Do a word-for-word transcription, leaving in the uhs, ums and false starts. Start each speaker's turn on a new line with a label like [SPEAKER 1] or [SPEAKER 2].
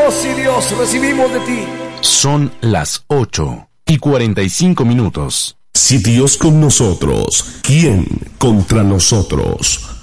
[SPEAKER 1] sí Dios, recibimos de ti.
[SPEAKER 2] Son las ocho y cuarenta y cinco minutos.
[SPEAKER 3] Si Dios con nosotros, ¿quién contra nosotros?